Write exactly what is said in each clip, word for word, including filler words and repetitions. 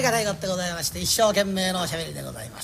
りがたいことでございまして、一生懸命のおしゃべりでございます。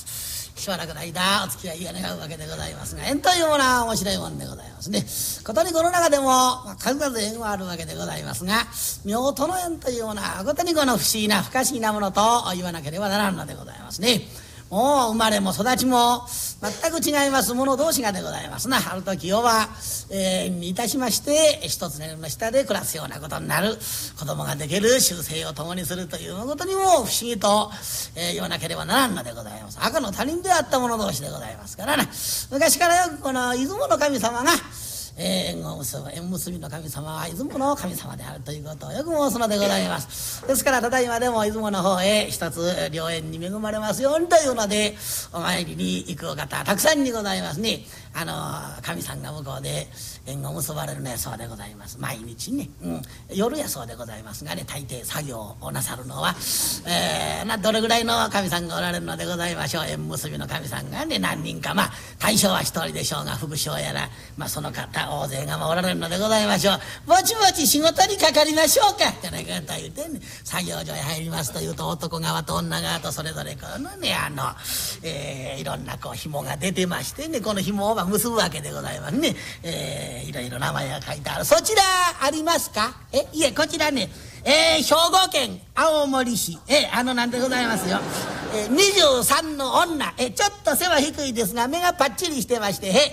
しばらくの間お付き合いを願うわけでございますが、縁というものは面白いもんでございますね。ことにこの中でも、まあ、数々縁はあるわけでございますが、夫婦の縁というものはことにこの不思議な不可思議なものと言わなければならんのでございますね。もう生まれも育ちも全く違います者同士がでございますな。ある時世は、えー、縁にいたしまして一つの縁の下で暮らすようなことになる、子供ができる、習性を共にするということにも不思議と、えー、言わなければならんのでございます。赤の他人であった者同士でございますからな。昔からよくこの出雲の神様がえー、縁を結ぶ縁結びの神様は出雲の神様であるということをよく申すのでございます。ですからただいまでも出雲の方へ一つ良縁に恵まれますようにというのでお参りに行くお方たくさんにございますね。あの神さんが向こうで縁を結ばれるのやそうでございます。毎日ね、うん、夜やそうでございますがね、大抵作業をなさるのは、えー、などれぐらいの神さんがおられるのでございましょう。縁結びの神さんがね何人か、まあ大将は一人でしょうが副将やら、まあ、その方大勢がおられるのでございましょう。ぼちぼち仕事にかかりましょうかじゃないかと言うてね、作業所へ入りますというと男側と女側とそれぞれこのねあの、えー、いろんなこう紐が出てましてね、この紐を結ぶわけでございますね。えー、いろいろ名前が書いてある。そちらありますか？えいえこちらね、えー、兵庫県青森市、えー、あのなんでございますよ、えー、にじゅうさんの女、えー、ちょっと背は低いですが目がパッチリしてまして、へ